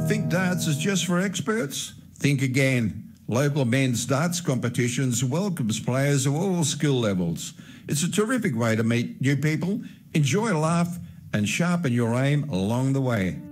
Think darts is just for experts? Think again. Local men's darts competitions welcomes players of all skill levels. It's a terrific way to meet new people, enjoy a laugh, and sharpen your aim along the way.